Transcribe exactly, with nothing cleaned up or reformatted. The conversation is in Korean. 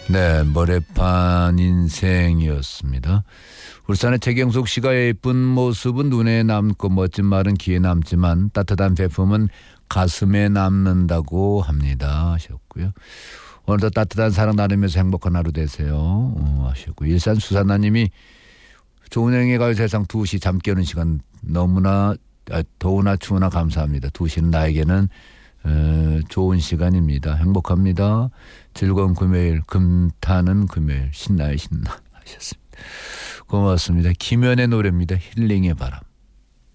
네, 모래판 인생이었습니다. 울산의 최경숙 씨가 예쁜 모습은 눈에 남고 멋진 말은 귀에 남지만 따뜻한 배품은 가슴에 남는다고 합니다 하셨고요. 오늘도 따뜻한 사랑 나누면서 행복한 하루 되세요 어, 하셨고, 일산 수산나님이 조은영의 가요세상 두 시 잠 깨우는 시간 너무나 아, 더우나 추우나 감사합니다. 두 시는 나에게는 어, 좋은 시간입니다. 행복합니다. 즐거운 금요일, 금타는 금요일, 신나요 신나 하셨습니다. 고맙습니다. 김연의 노래입니다. 힐링의 바람.